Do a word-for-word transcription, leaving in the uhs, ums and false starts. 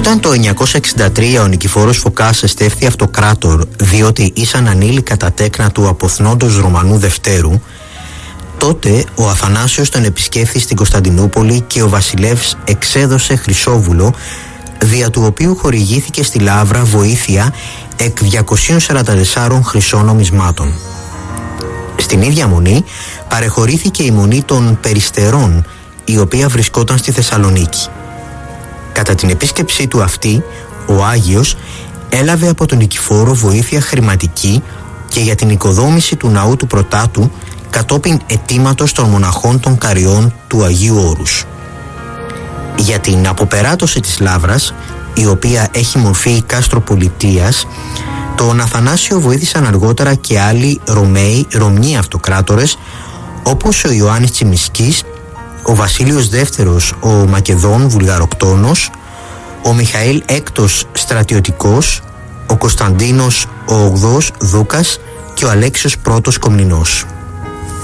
Όταν το εννιακόσια εξήντα τρία ο Νικηφόρος Φωκάς εστέφθη αυτοκράτορ διότι ήσαν ανήλικα τα τέκνα του αποθνόντος Ρωμανού Δευτέρου, τότε ο Αθανάσιος τον επισκέφθη στην Κωνσταντινούπολη και ο βασιλεύς εξέδωσε χρυσόβουλο, δια του οποίου χορηγήθηκε στη Λαύρα βοήθεια εκ διακοσίων σαράντα τεσσάρων χρυσών νομισμάτων. Στην ίδια μονή παρεχωρήθηκε η μονή των Περιστερών, η οποία βρισκόταν στη Θεσσαλονίκη. Κατά την επίσκεψή του αυτή, ο Άγιος έλαβε από τον Νικηφόρο βοήθεια χρηματική και για την οικοδόμηση του ναού του Πρωτάτου κατόπιν αιτήματος των μοναχών των Καριών του Αγίου Όρους. Για την αποπεράτωση της Λαύρας, η οποία έχει μορφή κάστρο-πολιτείας, τον Αθανάσιο βοήθησαν αργότερα και άλλοι Ρωμαίοι Ρωμιοί αυτοκράτορες, όπως ο Ιωάννης Τσιμισκής, ο Βασίλειος Δεύτερος ο Μακεδόν Βουλγαροκτόνος, ο Μιχαήλ Έκτος Στρατιωτικός, ο Κωνσταντίνος ο Ογδός Δούκας και ο Αλέξιος Πρώτος Κομνηνός.